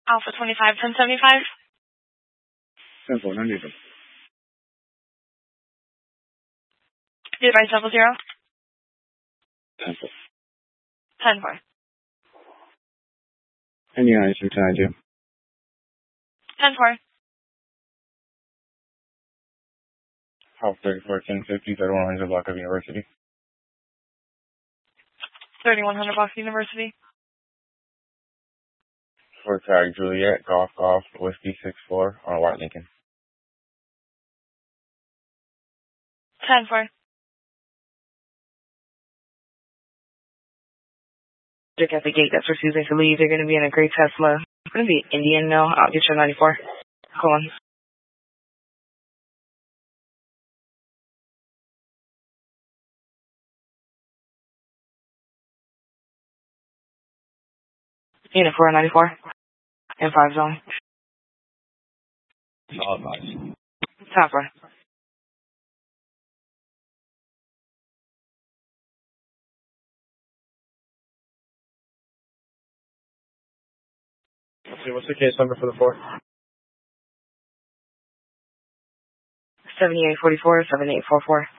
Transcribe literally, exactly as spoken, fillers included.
Alpha twenty-five, ten seventy-five. ten four, ninety two. The advice double zero. ten four. ten four. Any eyes for ten two. ten four. Alpha thirty-four, ten fifty, thirty-one hundred block of University. thirty-one hundred Box University. For tag Juliet, Golf Golf, Whiskey six four on a white Lincoln. ten four. Check at the gate. That's where Susan to leave. They're going to be in a gray Tesla. It's going to be Indian mill. I'll get you ninety-four. Hold on. Unit four ninety-four. And five zone. Solid vibes. Top right. Okay, what's the case number for the four? seventy-eight forty-four, seventy-eight forty-four.